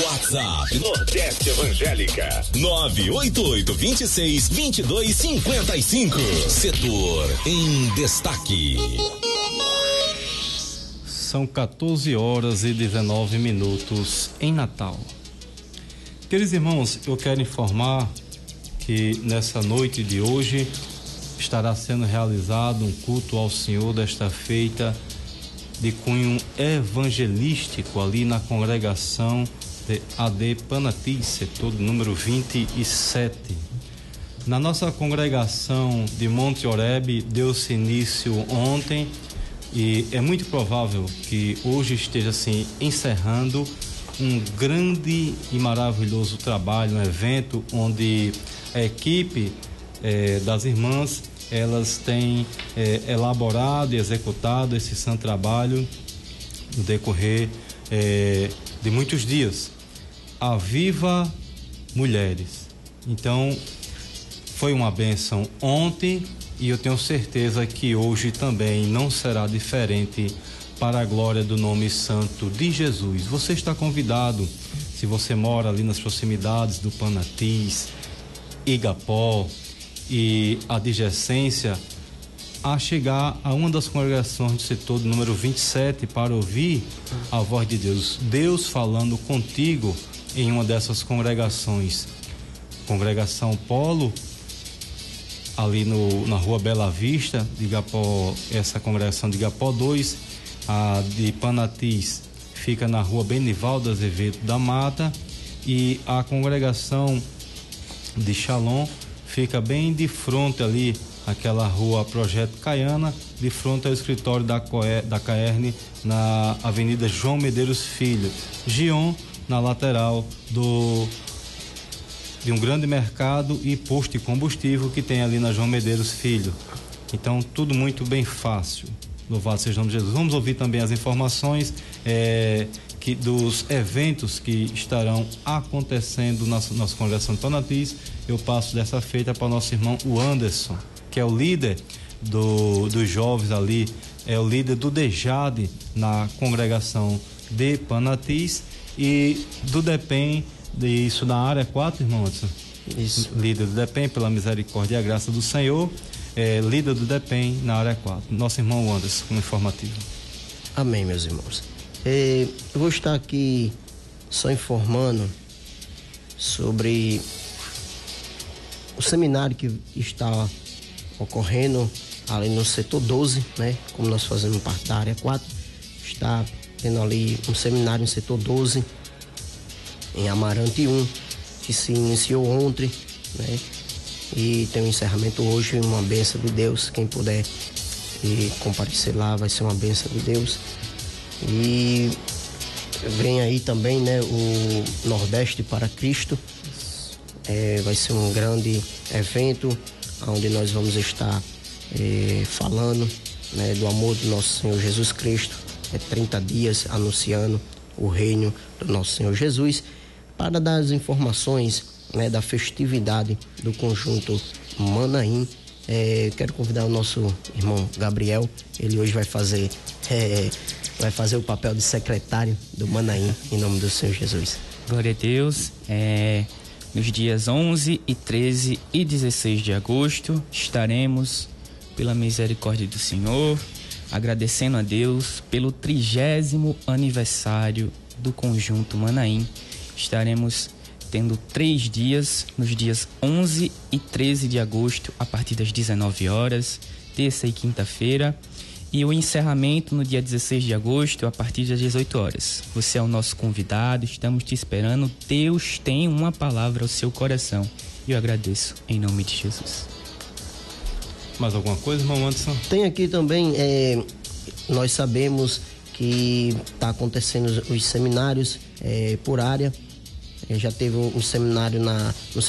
WhatsApp Nordeste Evangélica 988262255. Setor em destaque. São 14h19 em Natal. Queridos irmãos, eu quero informar que nessa noite de hoje estará sendo realizado um culto ao Senhor desta feita de cunho evangelístico ali na congregação de AD Panatis, setor número 27. Na nossa congregação de Monte Oreb deu-se início ontem e é muito provável que hoje esteja assim encerrando um grande e maravilhoso trabalho, um evento onde a equipe das irmãs, elas têm elaborado e executado esse santo trabalho no decorrer de muitos dias. Aviva Mulheres. Então, foi uma bênção ontem e eu tenho certeza que hoje também não será diferente para a glória do nome santo de Jesus. Você está convidado, se você mora ali nas proximidades do Panatis, Igapó e adjacência, a chegar a uma das congregações do setor do número 27 para ouvir a voz de Deus. Deus falando contigo em uma dessas congregações. Congregação Polo, ali na rua Bela Vista, de Igapó, essa congregação de Igapó 2, a de Panatis fica na rua Benivaldo Azevedo da Mata, e a congregação de Shalom fica bem de frente ali, aquela rua Projeto Caiana, de frente ao escritório da Caerne, na Avenida João Medeiros Filho. Gion, na lateral de um grande mercado e posto de combustível que tem ali na João Medeiros Filho. Então, tudo muito bem fácil. Louvado seja o nome de Jesus. Vamos ouvir também as informações dos eventos que estarão acontecendo na nossa congregação de Panatis. Eu passo dessa feita para o nosso irmão o Anderson, que é o líder dos jovens ali, é o líder do DEJAD na congregação de Panatis e do DEPEN, isso na área 4, irmão Anderson? Isso. Líder do DEPEN, pela misericórdia e a graça do Senhor, líder do DEPEN na área 4. Nosso irmão Anderson, com informativo. Amém, meus irmãos. Eu vou estar aqui só informando sobre o seminário que está ocorrendo ali no setor 12, né? Como nós fazemos parte da área 4, está tendo ali um seminário no setor 12, em Amarante 1, que se iniciou ontem, né? E tem um encerramento hoje, uma bênção de Deus. Quem puder comparecer lá vai ser uma bênção de Deus. E vem aí também, né, o Nordeste para Cristo. Vai ser um grande evento onde nós vamos estar falando, né, do amor do nosso Senhor Jesus Cristo. 30 dias anunciando o reino do nosso Senhor Jesus. Para dar as informações, né, da festividade do conjunto Manaim, quero convidar o nosso irmão Gabriel. Ele hoje vai fazer o papel de secretário do Manaim, em nome do Senhor Jesus. Glória a Deus. Nos dias 11 e 13 e 16 de agosto estaremos, pela misericórdia do Senhor, agradecendo a Deus pelo 30º aniversário do conjunto Manaim. Estaremos tendo 3 dias, nos dias 11 e 13 de agosto, a partir das 19 horas, terça e quinta-feira, e o encerramento no dia 16 de agosto, a partir das 18 horas. Você é o nosso convidado, estamos te esperando. Deus tem uma palavra ao seu coração. E eu agradeço em nome de Jesus. Mais alguma coisa, irmão Anderson? Tem aqui também, nós sabemos que está acontecendo os seminários por área. Já teve um seminário no